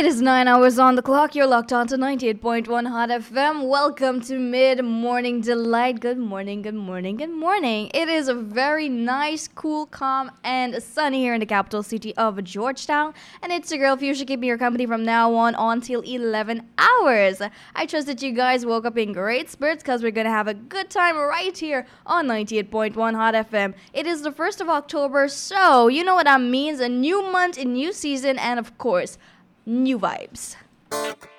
It is 9 hours on the clock. You're locked on to 98.1 Hot FM. Welcome to Mid Morning Delight. Good morning, good morning, good morning. It is a very nice, cool, calm, and sunny here in the capital city of Georgetown. And it's your girl Fuchsia keeping your company from now on until 11 hours. I trust that you guys woke up in great spirits because we're going to have a good time right here on 98.1 Hot FM. It is the 1st of October, so you know what that means. A new month, a new season, and of course, new vibes.